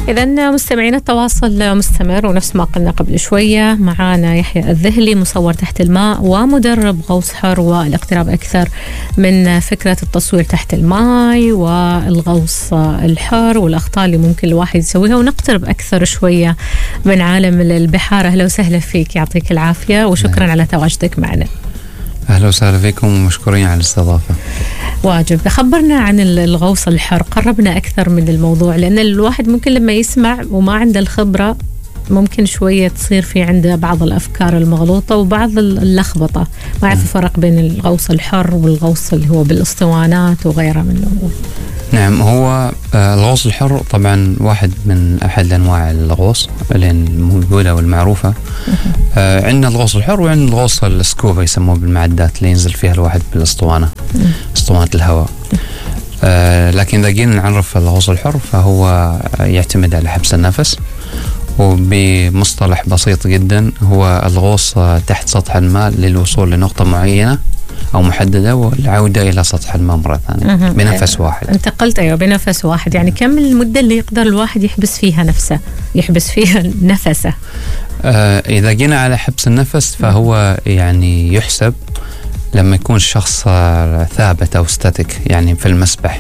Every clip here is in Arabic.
إذن مستمعين التواصل مستمر، ونفس ما قلنا قبل شوية معانا يحيى الذهلي مصور تحت الماء ومدرب غوص حر، والاقتراب أكثر من فكرة التصوير تحت الماء والغوص الحر والأخطاء اللي ممكن الواحد يسويها، ونقترب أكثر شوية من عالم البحار. أهلا وسهلا فيك، يعطيك العافية وشكرا على تواجدك معنا. أهلا وسهلا فيكم ومشكورين على الاستضافة. واجب. خبرنا عن الغوص الحر، قربنا أكثر من الموضوع، لأن الواحد ممكن لما يسمع وما عنده الخبرة ممكن شوية تصير في عنده بعض الأفكار المغلوطة وبعض اللخبطة، ما يعرف الفرق بين الغوص الحر والغوص اللي هو بالاسطوانات وغيره من الأمور. نعم، هو الغوص الحر طبعا واحد من أحد أنواع الغوص الموجودة والمعروفة. عندنا الغوص الحر وعندنا الغوص السكوبا يسموه بالمعدات، اللي ينزل فيها الواحد بالاسطوانة، اسطوانة الهواء. لكن إذا جينا نعرف الغوص الحر فهو يعتمد على حبس النفس، وبمصطلح بسيط جدا هو الغوص تحت سطح الماء للوصول لنقطة معينة أو محددة والعودة إلى سطح الماء مرة ثانية بنفس واحد. أنت قلت أيوة بنفس واحد، يعني كم المدة اللي يقدر الواحد يحبس فيها نفسه، يحبس فيها نفسه؟ إذا جينا على حبس النفس فهو يعني يحسب لما يكون الشخص ثابت أو ستاتيك يعني في المسبح.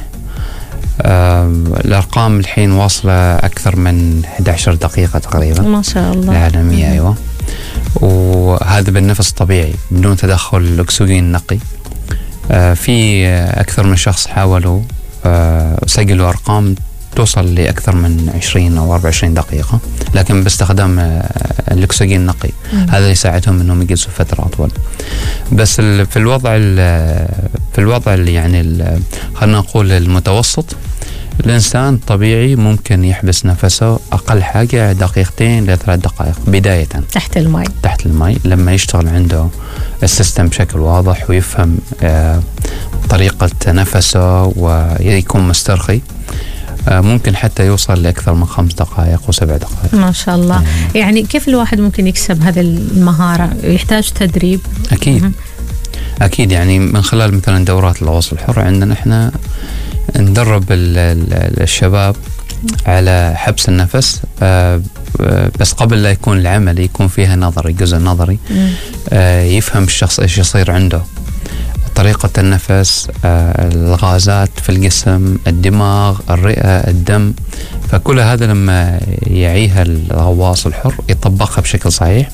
الأرقام الحين واصلة أكثر من 11 دقيقة تقريبا، ما شاء الله العالمية. أيوة، وهذا بالنفس الطبيعي بدون تدخل الأكسجين النقي. في أكثر من شخص حاولوا سجلوا أرقام توصل لأكثر من 20 أو 24 دقيقة، لكن باستخدام الأكسجين النقي. هذا يساعدهم أنهم يجلسوا فترة أطول. بس في الوضع اللي يعني خلنا نقول المتوسط، الإنسان طبيعي ممكن يحبس نفسه أقل حاجة 2 ل 3 دقائق بداية تحت الماء لما يشتغل عنده السيستم بشكل واضح ويفهم طريقة نفسه ويكون مسترخي. ممكن حتى يوصل لأكثر من 5 دقائق و7 دقائق. ما شاء الله. يعني كيف الواحد ممكن يكسب هذه المهارة؟ يحتاج تدريب؟ أكيد يعني من خلال مثلا دورات الغوص الحر عندنا احنا ندرب الشباب على حبس النفس، بس قبل لا يكون العمل يكون فيها نظري، جزء نظري. يفهم الشخص ايش يصير عنده، طريقة النفس، الغازات في الجسم، الدماغ، الرئة، الدم. فكل هذا لما يعيها الغواص الحر يطبقها بشكل صحيح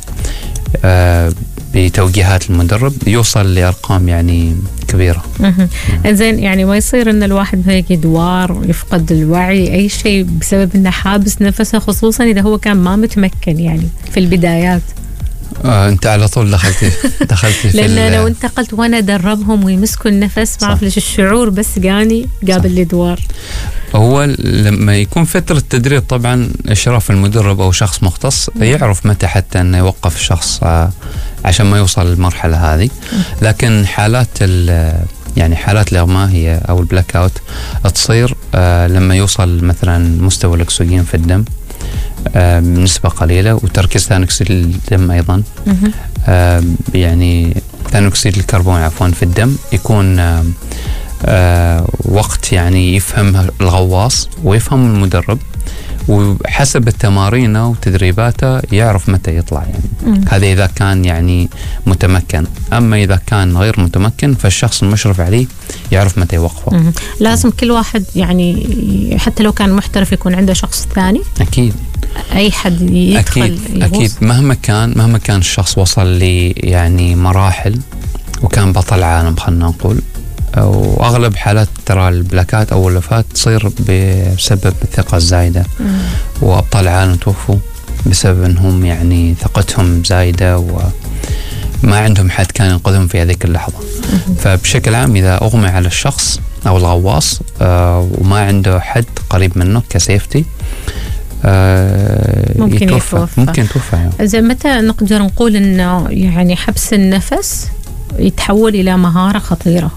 بتوجيهات المدرب، يوصل لأرقام يعني كبيرة. إنزين، يعني ما يصير إن الواحد هيك دوار يفقد الوعي أي شيء بسبب إنه حابس نفسه، خصوصا إذا هو كان ما متمكن يعني في البدايات. أنت على طول دخلتي في لأن لو أنت قلت وأنا دربهم ويمسكوا النفس، ما أعرف ليش الشعور بس قاني قابل لي دوار. هو لما يكون فترة تدريب طبعا إشراف المدرب أو شخص مختص يعرف متى حتى أنه يوقف الشخص عشان ما يوصل للمرحلة هذه. لكن يعني حالات الإغماء هي أو البلاك أوت تصير لما يوصل مثلا مستوى الأكسجين في الدم بنسبة قليلة، وتركيز ثاني أكسيد الدم أيضا، يعني ثاني أكسيد الكربون عفوا في الدم يكون وقت يعني يفهم الغواص ويفهم المدرب، وحسب التمارين وتدريباته يعرف متى يطلع يعني. هذا إذا كان يعني متمكن. أما إذا كان غير متمكن فالشخص المشرف عليه يعرف متى يوقفه. لازم كل واحد يعني حتى لو كان محترف يكون عنده شخص ثاني. أكيد أي حد يدخل أكيد مهما كان الشخص وصل لي يعني مراحل وكان بطل عالم خلنا نقول، وأغلب حالات ترى البلاكات أو الوفاة تصير بسبب الثقة الزايدة، وأبطال العالم توفوا بسبب أنهم يعني ثقتهم زايدة وما عندهم حد كان ينقذهم في هذيك اللحظة. فبشكل عام إذا أغمى على الشخص أو الغواص وما عنده حد قريب منه كسيفتي ممكن يتوفى. زي متى نقدر نقول إنه يعني حبس النفس يتحول إلى مهارة خطيرة؟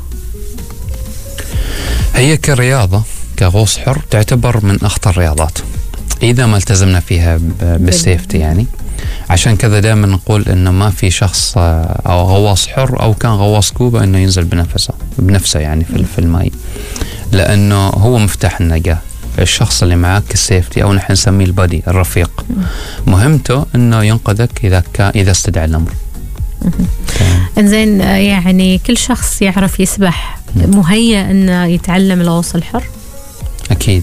هي كرياضة كغوص حر تعتبر من أخطر الرياضات إذا ما التزمنا فيها بالسيفتي يعني. عشان كذا دائما نقول إنه ما في شخص أو غواص حر أو كان غواص سكوبا إنه ينزل بنفسه يعني في الماء، لأنه هو مفتاح النجاة. الشخص اللي معاك السيفتي أو نحن نسميه البادي الرفيق، مهمته إنه ينقذك إذا استدعى الأمر. إنزين، يعني كل شخص يعرف يسبح مهيأ إنه يتعلم الغوص الحر؟ أكيد.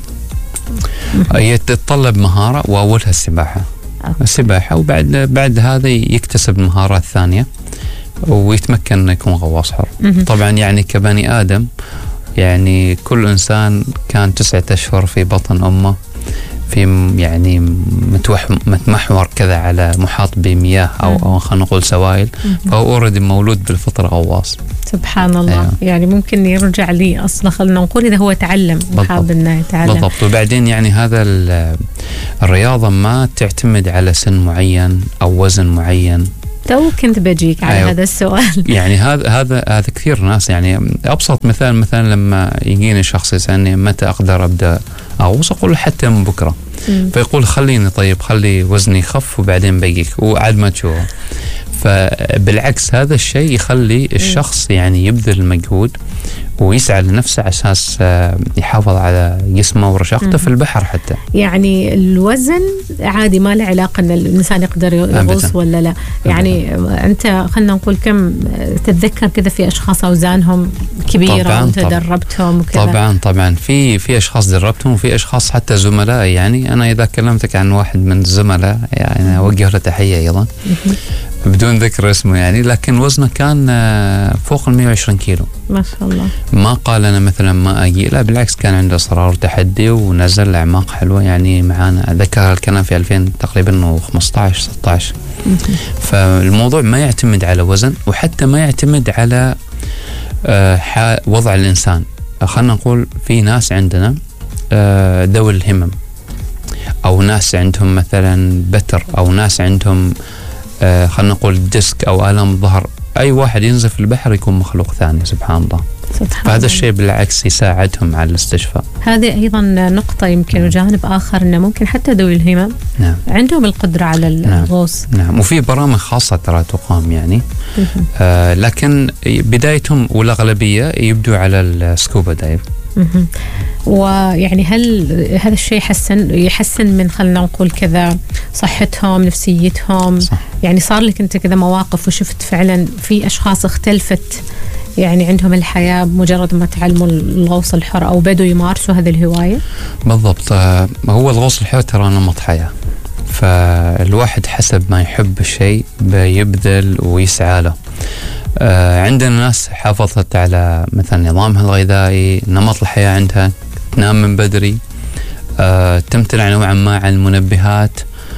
يتطلب مهارة، وأولها السباحة. السباحة، وبعد هذا يكتسب مهارات ثانية ويتمكن إنه يكون غواص حر. طبعا يعني كبني آدم، يعني كل إنسان كان 9 أشهر في بطن أمه، في يعني متمحور كذا على محاط بمياه أو خلينا نقول سوائل، فهو أوريدي مولود بالفطرة غواص. سبحان الله. يعني ممكن يرجع لي أصلا، خلينا نقول إذا هو تعلم وحاب إنه يتعلم. بالضبط. وبعدين يعني هذا الرياضة ما تعتمد على سن معين أو وزن معين. كنت بجيك على هذا السؤال. يعني هذا كثير ناس، يعني أبسط مثلا لما يجيني شخص يسألني متى أقدر أبدأ أغوص، أقول حتى من بكرة. فيقول خلي وزني يخف وبعدين بيجيك، وعاد ما تشوفه. فبالعكس هذا الشيء يخلي الشخص يعني يبذل المجهود ويسعى لنفسه على أساس يحافظ على جسمه ورشاقته في البحر حتى. يعني الوزن عادي، ما له علاقة أن الإنسان يقدر يغوص ولا لا. يعني أنت خلنا نقول كم تتذكر كذا في أشخاص أوزانهم كبيرة وأنت دربتهم وكذا؟ طبعا في أشخاص دربتهم، وفي أشخاص حتى زملاء. يعني أنا إذا كلمتك عن واحد من الزملاء يعني أوجه له تحية أيضا بدون ذكر اسمه، يعني لكن وزنه كان فوق 120 كيلو. ما شاء الله. ما قال أنا مثلا ما أجي، لا بالعكس، كان عنده إصرار وتحدي ونزل أعماق حلوة. يعني معانا ذكر كان في 2000 تقريبا 15-16. فالموضوع ما يعتمد على وزن، وحتى ما يعتمد على وضع الإنسان. خلنا نقول في ناس عندنا ذوي الهمم، أو ناس عندهم مثلا بتر، أو ناس عندهم خلنا نقول ديسك أو آلام ظهر. أي واحد ينزل في البحر يكون مخلوق ثاني، سبحان الله. فهذا الشيء بالعكس يساعدهم على الاستشفاء. هذه أيضا نقطة يمكن، وجانب آخر أنه ممكن حتى ذوي الهمم عندهم القدرة على الغوص. نعم. وفي برامج خاصة ترى تقام يعني، لكن بدايتهم والأغلبية يبدو على السكوبا دايف. ويعني هل هذا الشيء يحسن من خلنا نقول كذا صحتهم، نفسيتهم؟ صح. يعني صار لك أنت كذا مواقف وشفت فعلا في أشخاص اختلفت يعني عندهم الحياة مجرد ما تعلموا الغوص الحر أو بدوا يمارسوا هذه الهواية؟ بالضبط. هو الغوص الحر ترى نمط حياة، فالواحد حسب ما يحب الشيء بيبذل ويسعى له. عندنا ناس حافظت على مثلا نظامها الغذائي، نمط الحياة عندها، تنام من بدري، تمتنع نوعا ما عن المنبهات،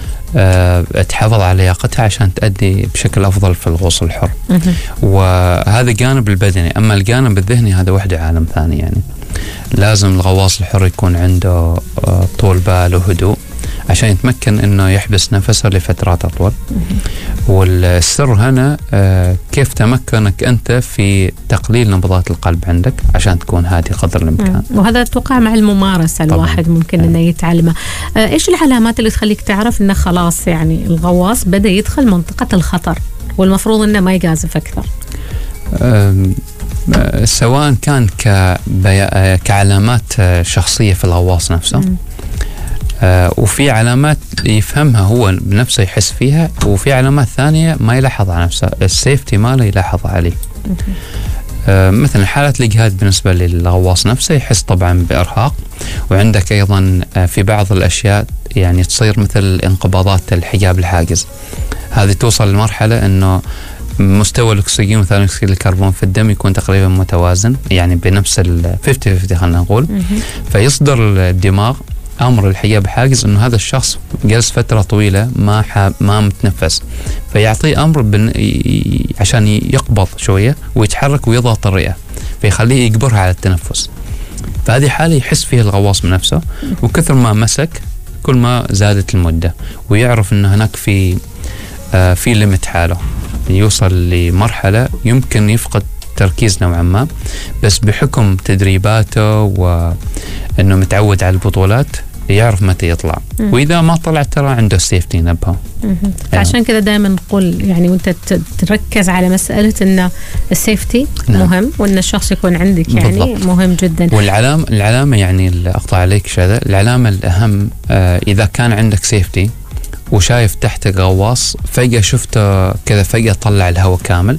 تحافظ على لياقتها عشان تأدي بشكل أفضل في الغوص الحر. وهذا جانب البدني. أما الجانب الذهني هذا وحده عالم ثاني. يعني لازم الغواص الحر يكون عنده طول بال وهدوء عشان يتمكن انه يحبس نفسه لفترات اطول. والسر هنا كيف تمكنك انت في تقليل نبضات القلب عندك عشان تكون هادي قدر الامكان. وهذا توقع مع الممارسه الواحد ممكن انه يتعلمه. ايش العلامات اللي تخليك تعرف انه خلاص يعني الغواص بدا يدخل منطقه الخطر والمفروض انه ما يجازف اكثر؟ سواء كان كعلامات شخصيه في الغواص نفسه، وفي علامات يفهمها هو بنفسه يحس فيها، وفي علامات ثانية ما يلاحظ على نفسه، السيفتي ماله يلاحظ عليه. مثلا حالة الإجهاد بالنسبة للغواص نفسه يحس طبعا بإرهاق. وعندك أيضا في بعض الأشياء يعني تصير مثل انقباضات الحجاب الحاجز، هذه توصل لمرحلة أنه مستوى الأكسجين وثاني أكسيد الكربون في الدم يكون تقريبا متوازن، يعني بنفس 50-50 خلينا نقول. فيصدر الدماغ أمر الحجاب حاجز إنه هذا الشخص جلس فترة طويلة ما متنفس، فيعطيه أمر عشان يقبض شوية ويتحرك ويضغط الرئة فيخليه يجبرها على التنفس. فهذه حالة يحس فيها الغواص من نفسه، وكثر ما مسك كل ما زادت المدة، ويعرف إنه هناك في ليميت حاله، يوصل لمرحلة يمكن يفقد تركيز نوعا ما، بس بحكم تدريباته وأنه متعود على البطولات يعرف متى يطلع. وإذا ما طلع ترى عنده سيفتي نبهه. فعشان كذا دائما نقول يعني وانت تركز على مسألة ان السيفتي مهم، وان الشخص يكون عندك يعني بالضبط. مهم جدا. والعلامة يعني اللي أقطع عليك شذا، العلامة الأهم إذا كان عندك سيفتي وشايف تحتك غواص فجأة شفته كذا فجأة طلع الهواء كامل،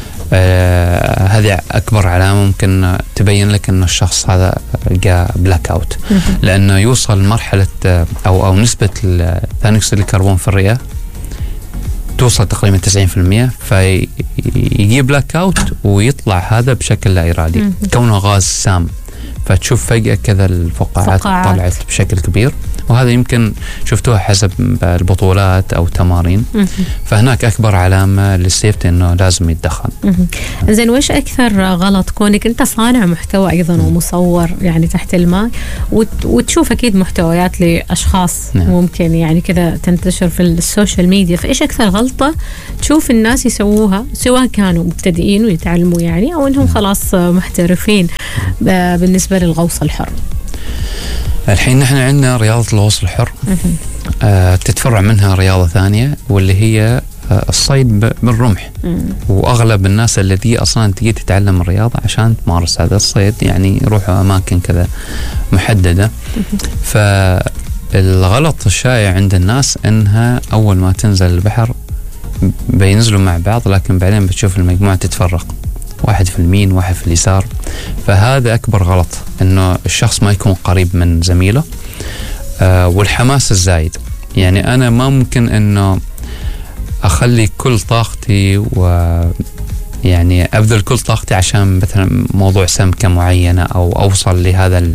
هذه أكبر علامة ممكن تبين لك أن الشخص هذا جاء بلاك أوت، لأنه يوصل مرحلة أو نسبة ثاني أكسيد الكربون في الرئة توصل تقريبا 90%، فيجي بلاك أوت ويطلع هذا بشكل لا إرادي كونه غاز سام، فتشوف فجأة كذا الفقاعات طلعت بشكل كبير، وهذا يمكن شفتوها حسب البطولات أو تمارين. فهناك أكبر علامة للسيفتي أنه لازم يتدخل. زين، وإيش أكثر غلط كونك أنت صانع محتوى أيضا ومصور يعني تحت الماء وتشوف أكيد محتويات لأشخاص ممكن يعني كذا تنتشر في السوشيال ميديا، فإيش أكثر غلطة تشوف الناس يسووها سواء كانوا مبتدئين ويتعلموا يعني أو أنهم خلاص محترفين بالنسبة للغوص الحر؟ الحين نحن عندنا رياضة الغوص الحر، تتفرع منها رياضة ثانية واللي هي الصيد بالرمح. وأغلب الناس الذي أصلا تجي تتعلم الرياضة عشان تمارس هذا الصيد يعني يروحوا أماكن كذا محددة. فالغلط الشائع عند الناس أنها أول ما تنزل البحر بينزلوا مع بعض، لكن بعدين بتشوف المجموعة تتفرق، واحد في اليمين واحد في اليسار. فهذا أكبر غلط، إنه الشخص ما يكون قريب من زميله. والحماس الزايد، يعني أنا ما ممكن إنه أخلي كل طاقتي ويعني أبذل كل طاقتي عشان مثلا موضوع سمكة معينة أو أوصل لهذا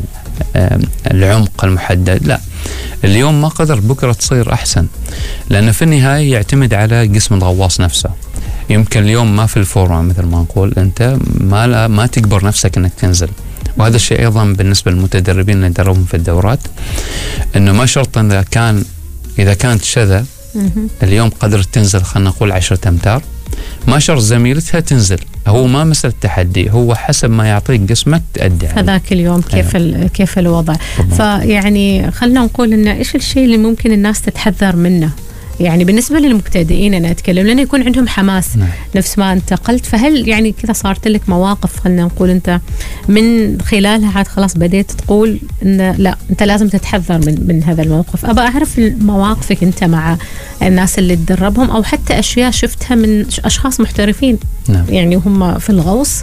العمق المحدد. لا، اليوم ما قدر بكرة تصير أحسن، لأن في النهاية يعتمد على جسم الغواص نفسه. يمكن اليوم ما في الفورمة مثل ما نقول، أنت ما تجبر نفسك أنك تنزل. وهذا الشيء أيضا بالنسبة للمتدربين اللي ندربهم في الدورات، أنه ما شرط إذا كانت شذا اليوم قدرت تنزل خلنا نقول 10 أمتار، ما شرط زميلتها تنزل. هو ما مسألة تحدي، هو حسب ما يعطيك جسمك تأدي هذاك اليوم كيف الوضع. فيعني خلنا نقول إن إيش الشيء اللي ممكن الناس تتحذر منه يعني بالنسبة للمبتدئين؟ أنا أتكلم لأنه يكون عندهم حماس نفس ما أنت قلت. فهل يعني كذا صارت لك مواقف خلنا نقول أنت من خلالها عاد خلاص بديت تقول إن لا أنت لازم تتحذر من هذا الموقف؟ أبى أعرف مواقفك أنت مع الناس اللي تدربهم، أو حتى أشياء شفتها من أشخاص محترفين يعني هم في الغوص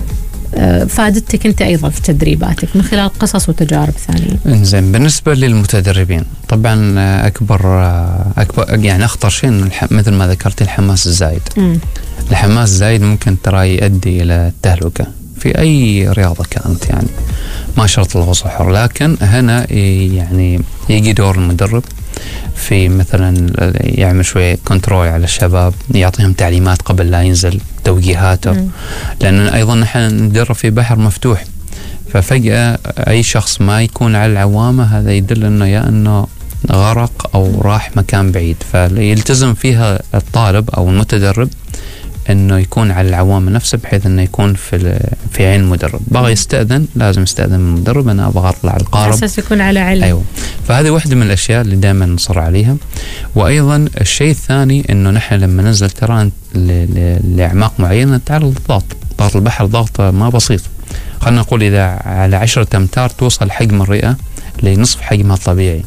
فادتك أنت أيضا في تدريباتك من خلال قصص وتجارب ثانية. زين، بالنسبة للمتدربين طبعا أكبر يعني أخطر شيء مثل ما ذكرت الحماس الزايد. الحماس الزايد ممكن ترى يؤدي إلى التهلكة في أي رياضة كانت، يعني ما شرط الغوص الحر. لكن هنا يعني يجي دور المدرب في مثلا يعمل شوية كنترول على الشباب، يعطيهم تعليمات قبل لا ينزل، توجيهاته. لأن أيضا نحن ندرب في بحر مفتوح، ففجأة أي شخص ما يكون على العوامة هذا يدل أنه يا أنه غرق أو راح مكان بعيد. فيلتزم فيها الطالب أو المتدرب أنه يكون على العوامة نفسه، بحيث أنه يكون في عين المدرب. بغى يستأذن لازم يستأذن من المدرب، أنا أبغى أطلع القارب، أساس يكون على علم. أيوة. فهذه واحدة من الأشياء اللي دائما نصر عليها. وأيضا الشيء الثاني أنه نحن لما ننزل ترى لأعماق معينة نتعرض ضغط البحر، ضغط ما بسيط. خلينا نقول إذا على 10 أمتار توصل حجم الرئة لنصف حجمها الطبيعي.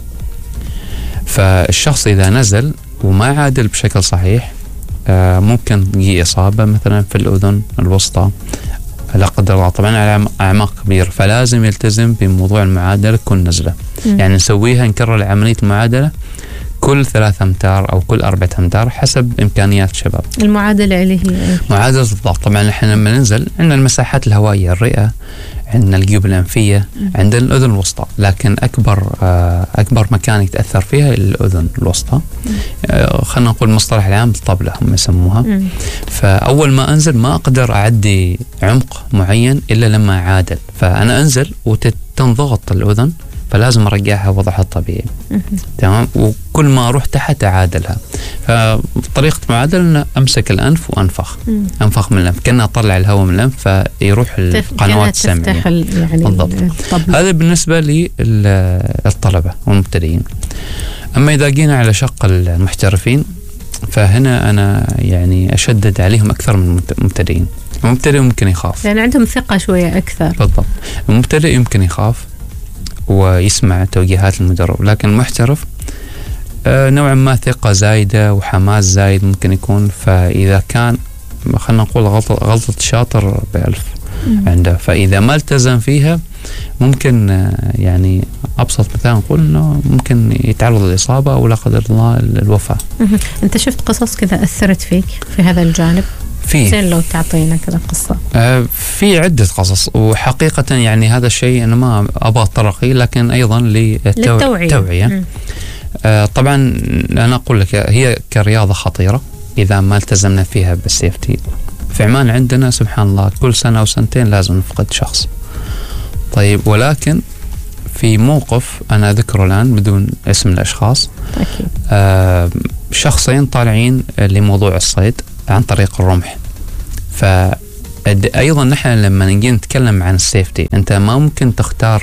فالشخص إذا نزل وما عادل بشكل صحيح ممكن يجي إصابة مثلا في الأذن الوسطى لا قدر الله، طبعا على أعماق كبيرة. فلازم يلتزم بموضوع المعادلة كل نزلة، يعني نكرر عملية المعادلة كل 3 أمتار أو كل 4 أمتار حسب إمكانيات الشباب. المعادلة اللي هي معادلة الضغط. طبعا نحن لما ننزل عندنا المساحات الهوائية، الرئة، عندنا الجيوب الأنفية، عندنا الأذن الوسطى، لكن أكبر مكان يتأثر فيها الأذن الوسطى. خلنا نقول المصطلح العام الطبلة هم يسموها. فأول ما أنزل ما أقدر أعدي عمق معين إلا لما أعادل. فأنا أنزل وتنضغط الأذن فلازم أرجعها وضعها الطبيعي. تمام. وكل ما أروح تحت أعادلها. فطريقة معادلة أن أمسك الأنف وأنفخ. أنفخ من الأنف كأنه أطلع الهواء من الأنف فيروح القنوات السمعية. يعني بالضبط. هذا بالنسبة للطلبة والمبتدئين. أما إذا جينا على شق المحترفين فهنا أنا يعني أشدد عليهم أكثر من المبتدئين. المبتدئ ممكن يخاف لأن عندهم ثقة شوية أكثر. بالضبط. المبتدئ يمكن يخاف ويسمع توجيهات المدرب، لكن المحترف نوعا ما ثقة زايدة وحماس زايد ممكن يكون. فإذا كان خلنا نقول غلطة شاطر ب1000 عنده، فإذا ما التزم فيها ممكن يعني أبسط مثال نقول إنه ممكن يتعرض للإصابة أو لا قدر الله الوفاة. أنت شفت قصص كذا أثرت فيك في هذا الجانب؟ زين لو تعطينا كذا قصة. في عدة قصص، وحقيقة يعني هذا الشيء أنا ما أبغى أتطرق، لكن أيضا للتوعية. طبعا أنا أقول لك هي كرياضة خطيرة إذا ما التزمنا فيها بالسيفتي. في عمان عندنا سبحان الله كل سنة أو سنتين لازم نفقد شخص. طيب، ولكن في موقف أنا أذكره الآن بدون اسم الأشخاص. شخصين طالعين لموضوع الصيد عن طريق الرمح. فأيضا نحن لما نجي نتكلم عن السيفتي أنت ما ممكن تختار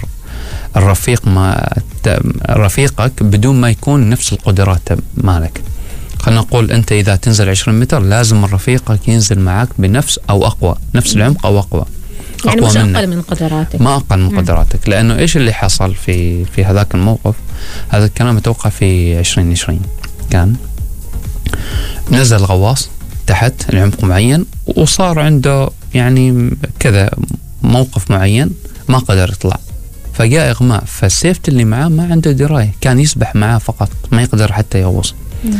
رفيقك بدون ما يكون نفس القدرات مالك. خلينا نقول أنت إذا تنزل 20 متر لازم رفيقك ينزل معك بنفس أو أقوى، نفس العمق أو أقوى. يعني مش أقل من قدراتك. ما أقل من قدراتك. لأنه إيش اللي حصل في هذاك الموقف؟ هذا الكلام متوقع في 2020. كان نزل غواص تحت العمق معين وصار عنده يعني كذا موقف معين ما قدر يطلع، فجاء إغماء. فالسيفت اللي معاه ما عنده دراية، كان يسبح معاه فقط ما يقدر حتى يغوص.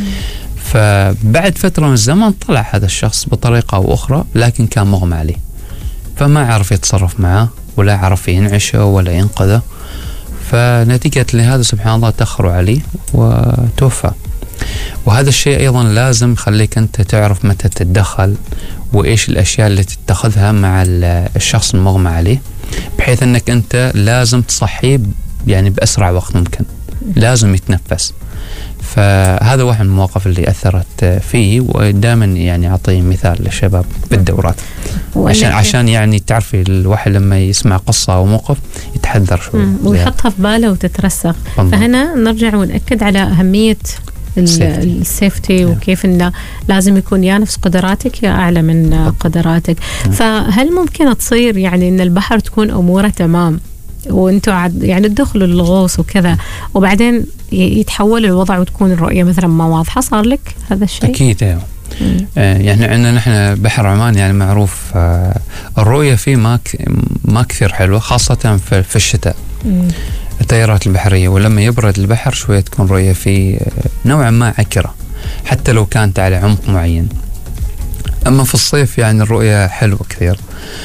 فبعد فترة من الزمن طلع هذا الشخص بطريقة أو أخرى، لكن كان مغمى عليه، فما عرف يتصرف معاه ولا عرف ينعشه ولا ينقذه. فنتيجة لهذا سبحان الله تأخروا عليه وتوفى. وهذا الشيء أيضا لازم يخليك أنت تعرف متى تتدخل وإيش الأشياء اللي تتخذها مع الشخص المغمى عليه، بحيث أنك أنت لازم تصحيه يعني بأسرع وقت ممكن، لازم يتنفس. فهذا واحد من المواقف اللي أثرت فيه، ودائما يعني أعطيه مثال للشباب بالدورات عشان يعني تعرفي الواحد لما يسمع قصة أو موقف يتحذر شوي ويحطها في باله وتترسخ. فهنا نرجع ونأكد على أهمية السيفتي وكيف إنه لازم يكون يا نفس قدراتك يا أعلى من قدراتك. فهل ممكن تصير يعني إن البحر تكون أموره تمام وانتوا يعني تدخلوا الغوص وكذا وبعدين يتحول الوضع وتكون الرؤية مثلا ما واضحة؟ صار لك هذا الشيء؟ أكيد. يعني عندنا نحن بحر عمان يعني معروف الرؤية فيه ما كثير حلوة، خاصة في الشتاء. التيارات البحرية، ولما يبرد البحر شوية تكون رؤية فيه نوعا ما عكرة حتى لو كانت على عمق معين. أما في الصيف يعني الرؤية حلوة كثير.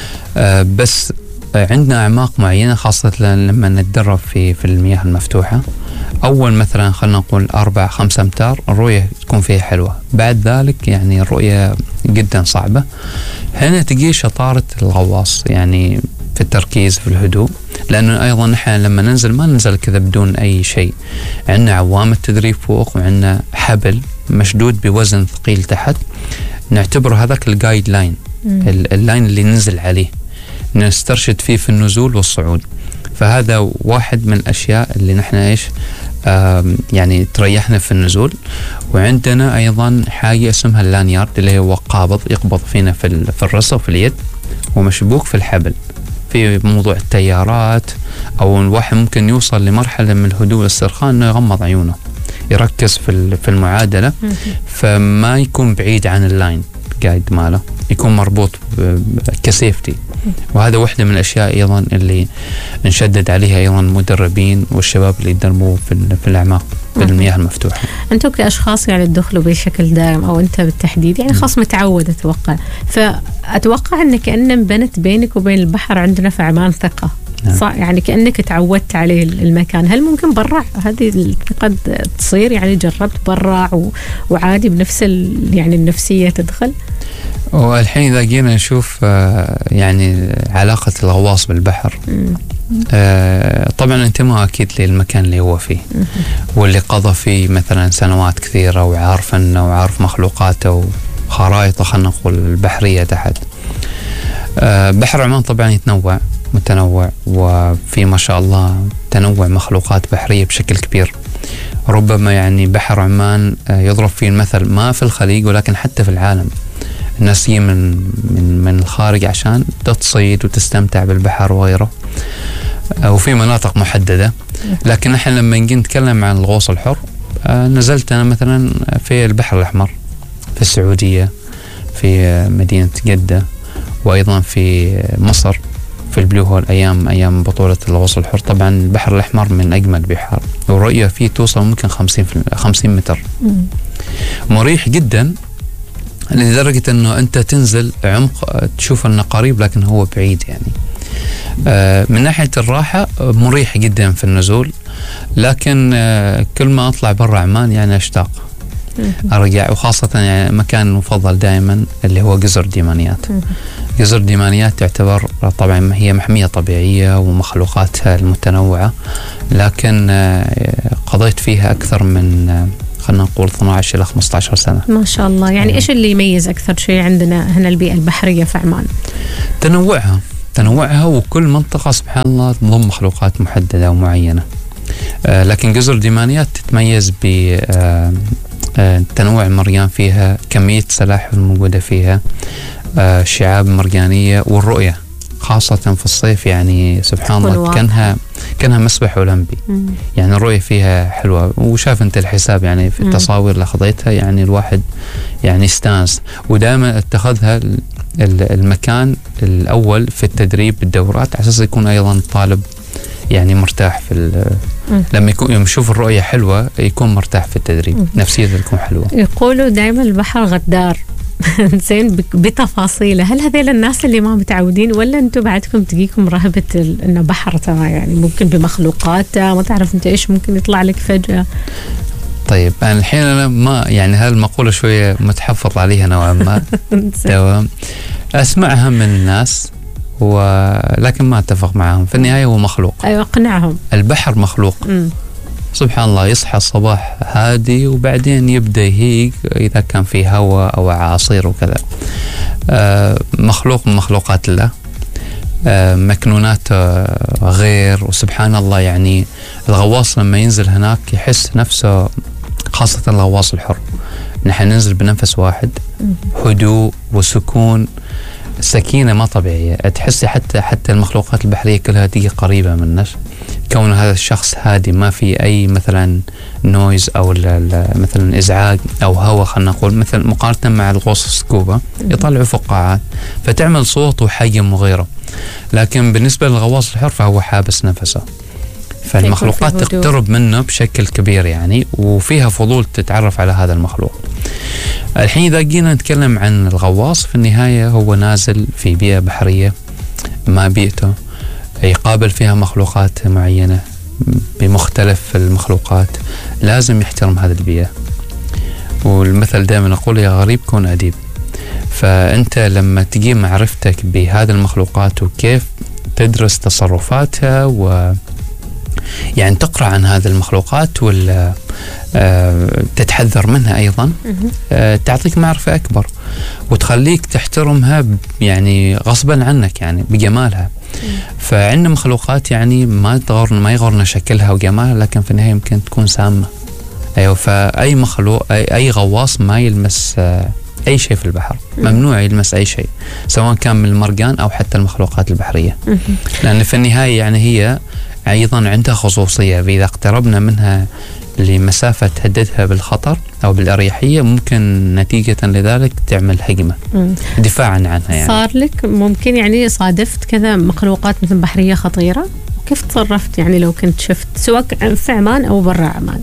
بس عندنا أعماق معينة خاصة لما نتدرب في المياه المفتوحة. أول مثلا خلنا نقول 4-5 أمتار الرؤية تكون فيها حلوة، بعد ذلك يعني الرؤية جدا صعبة. هنا تجي شطارة الغواص يعني في التركيز في الهدوء، لأنه أيضا نحن لما ننزل ما ننزل كذا بدون أي شيء. عندنا عوامة تدريب فوق وعندنا حبل مشدود بوزن ثقيل تحت، نعتبره هذاك الجايد لاين، اللاين اللي ننزل عليه نسترشد فيه في النزول والصعود. فهذا واحد من الأشياء اللي نحن يعني تريحنا في النزول. وعندنا أيضا حاجة اسمها اللانيارد اللي هو قابض يقبض فينا في الرصة وفي اليد ومشبوك في الحبل. في موضوع التيارات أو الواحد ممكن يوصل لمرحلة من الهدوء والاسترخاء إنه يغمض عيونه يركز في المعادلة، فما يكون بعيد عن اللاين جايد ماله، يكون مربوط كسيفتي. وهذا واحدة من الأشياء أيضا اللي نشدد عليها أيضا المدربين والشباب اللي يدربوا في الأعماق في المياه المفتوحة. أنتم كأشخاص يعني تدخلوا بشكل دائم أو أنت بالتحديد يعني خاص متعود فأتوقع أن كأن انبنت بينك وبين البحر عندنا في عمان ثقة. صح، يعني كأنك تعودت عليه المكان. هل ممكن برا هذه قد تصير؟ يعني جربت برا وعادي بنفس يعني النفسية تدخل؟ والحين إذا جينا نشوف يعني علاقة الغواص بالبحر، طبعا انتماء أكيد للمكان اللي هو فيه واللي قضى فيه مثلا سنوات كثيرة وعارف أنه وعارف مخلوقاته وخرائطه خلينا نقول البحرية تحت. بحر عمان طبعا متنوع وفي ما شاء الله تنوع مخلوقات بحرية بشكل كبير. ربما يعني بحر عمان يضرب فيه المثل ما في الخليج ولكن حتى في العالم. الناس تجي من الخارج عشان تصيد وتستمتع بالبحر وغيره، وفي مناطق محددة. لكن نحن لما نجي نتكلم عن الغوص الحر، نزلت أنا مثلا في البحر الأحمر في السعودية في مدينة جدة، وأيضا في مصر في البلو هول أيام بطولة الغوص الحر. طبعا البحر الأحمر من أجمل البحار والرؤية فيه توصل ممكن 50 متر، مريح جدا لدرجة أنه أنت تنزل عمق تشوف أنه قريب لكن هو بعيد يعني. من ناحية الراحة مريح جدا في النزول، لكن كل ما أطلع برا عمان يعني أشتاق أرجع، وخاصة يعني مكان مفضل دائما اللي هو جزر ديمانيات. جزر ديمانيات تعتبر طبعا هي محمية طبيعية ومخلوقاتها المتنوعة، لكن قضيت فيها أكثر من خلينا نقول 12 إلى 15 سنة. ما شاء الله. يعني إيش اللي يميز أكثر شيء عندنا هنا البيئة البحرية في عمان؟ تنوعها وكل منطقة سبحان الله تضم مخلوقات محددة ومعينة. لكن جزر ديمانيات تتميز ب تنوع المرجان فيها، كمية سلاحف الموجودة فيها، شعاب مرجانية، والرؤية خاصة في الصيف يعني سبحان الله كانها مسبح أولمبي. يعني الرؤية فيها حلوة، وشاف أنت الحساب يعني في التصاوير اللي خذيتها يعني الواحد يعني استانس. ودائما اتخذها المكان الأول في التدريب بالدورات على أساس يكون أيضا طالب يعني مرتاح في لما يشوف الرؤية حلوة يكون مرتاح في التدريب، نفسيته تكون حلوة. يقولوا دائما البحر غدار زين بتفاصيله. هل هذيل الناس اللي ما متعودين، ولا انتم بعدكم تجيكم رهبة انه بحر ترى يعني ممكن بمخلوقاته ما تعرف انت ايش ممكن يطلع لك فجأة؟ طيب أنا الحين أنا ما يعني هالمقولة شوية متحفظ عليها نوعا ما تمام، أسمعها من الناس ولكن ما اتفق معهم. في النهاية هو مخلوق. أيوة اقنعهم. البحر مخلوق. سبحان الله يصحى الصباح هادي وبعدين يبدأ يهيج إذا كان في هواء أو عاصير وكذا. مخلوق من مخلوقات الله، مكنونات غير. وسبحان الله يعني الغواص لما ينزل هناك يحس نفسه، خاصة الغواص الحر، نحن ننزل بنفس واحد، هدوء وسكون، سكينة ما طبيعية. تحسي حتى المخلوقات البحرية كلها تيجي قريبة منك، كون هذا الشخص هادي ما في أي مثلا نويز أو مثلا إزعاج أو هواء خلنا نقول، مثل مقارنة مع الغوص السكوبا يطلعوا فقاعات فتعمل صوت وحجم وغيره. لكن بالنسبة للغواص الحر فهو حابس نفسه، فالمخلوقات تقترب منه بشكل كبير يعني، وفيها فضول تتعرف على هذا المخلوق. الحين إذا جينا نتكلم عن الغواص، في النهاية هو نازل في بيئة بحرية ما بيئته، يقابل فيها مخلوقات معينة بمختلف المخلوقات، لازم يحترم هذه البيئة. والمثل دائما نقول يا غريب كون أديب. فأنت لما تجي معرفتك بهذه المخلوقات وكيف تدرس تصرفاتها يعني تقرأ عن هذه المخلوقات ولا تتحذر منها أيضا، تعطيك معرفة أكبر وتخليك تحترمها يعني غصبا عنك يعني بجمالها. فعندنا مخلوقات يعني ما يغرنا شكلها وجمالها، لكن في النهاية يمكن تكون سامة. أيوة، فأي مخلوق أي غواص ما يلمس أي شيء في البحر، ممنوع يلمس أي شيء سواء كان من المرجان أو حتى المخلوقات البحرية، لأن في النهاية يعني هي أيضا عندها خصوصية، إذا اقتربنا منها لمسافة تهددها بالخطر أو بالأريحية ممكن نتيجة لذلك تعمل هجمة دفاعا عنها. يعني صار لك ممكن يعني صادفت كذا مخلوقات مثل بحرية خطيرة؟ كيف تصرفت يعني لو كنت شفت سواء في عمان أو برا عمان؟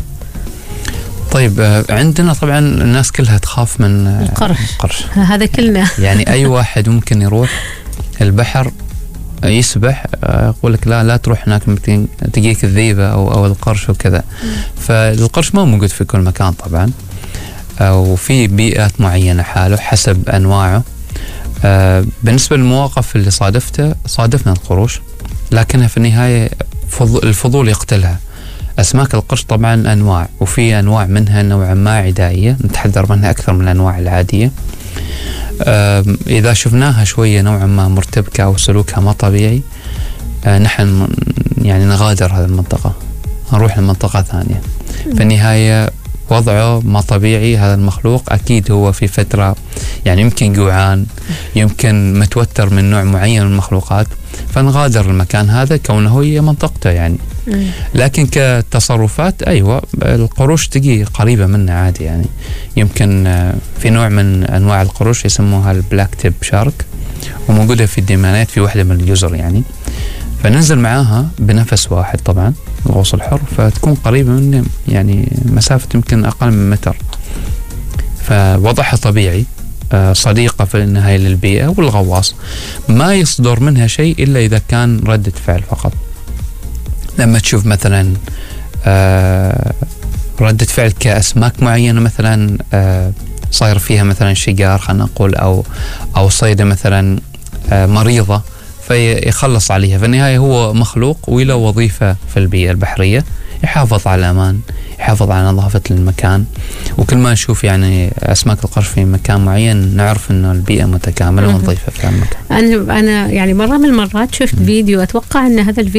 طيب عندنا طبعا الناس كلها تخاف من القرش. هذا كلنا يعني أي واحد ممكن يروح البحر يسبح يقول لك لا تروح هناك ممكن تجيك الذيبة أو القرش وكذا. فالقرش ما موجود في كل مكان طبعا، وفي بيئات معينة حاله حسب أنواعه. بالنسبة للمواقف اللي صادفنا القروش لكنها في النهاية الفضول يقتلها. أسماك القرش طبعا أنواع، وفي أنواع منها نوعا ما عدائية نتحذر منها أكثر من الأنواع العادية. إذا شفناها شوية نوعا ما مرتبكة أو سلوكها ما طبيعي، نحن يعني نغادر هذه المنطقة، نروح لمنطقة ثانية. في النهاية وضعه ما طبيعي هذا المخلوق، أكيد هو في فترة يعني يمكن جوعان، يمكن متوتر من نوع معين من المخلوقات، فنغادر المكان هذا كونه هي منطقته يعني. لكن كتصرفات أيوة القروش تجي قريبة منا عادي يعني. يمكن في نوع من أنواع القروش يسموها البلاك تيب شارك، وموجودة في الديمانات في واحدة من الجزر يعني، فننزل معاها بنفس واحد طبعا الغوص الحر، فتكون قريبة مني يعني مسافة يمكن أقل من متر. فوضعها طبيعي، صديقة في النهاية للبيئة والغواص، ما يصدر منها شيء إلا إذا كان ردة فعل فقط. لما تشوف مثلا ردة فعل كأسماك معينة مثلا صاير فيها مثلا شجار خلينا نقول، أو صيدة مثلا مريضة، فيخلص عليها. في النهاية هو مخلوق وله وظيفة في البيئة البحرية، يحافظ على الأمان، يحافظ على نظافة المكان. وكل ما نشوف يعني أسماك القرش في مكان معين نعرف إنه البيئة متكاملة ونظيفة في المكان. أنا يعني مرة من المرات شفت فيديو، أتوقع أن هذا الفيديو